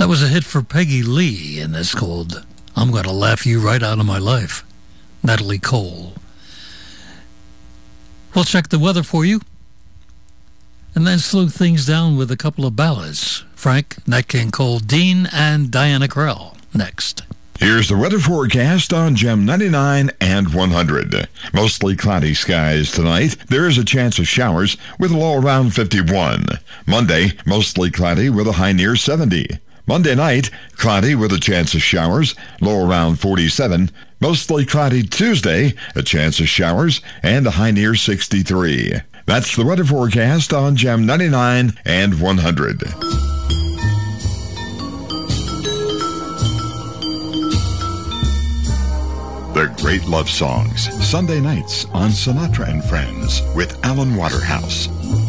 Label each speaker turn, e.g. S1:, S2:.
S1: That was a hit for Peggy Lee, and it's called I'm Gonna Laugh You Right Out of My Life. Natalie Cole. We'll check the weather for you, and then slow things down with a couple of ballads. Frank, Nat King Cole, Dean, and Diana Krall next.
S2: Here's the weather forecast on Gem 99 and 100. Mostly cloudy skies tonight. There is a chance of showers with a low around 51. Monday, mostly cloudy with a high near 70. Monday night, cloudy with a chance of showers, low around 47. Mostly cloudy Tuesday, a chance of showers, and a high near 63. That's the weather forecast on Gem 99 and 100. The Great Love Songs, Sunday nights on Sinatra and Friends with Alan Waterhouse.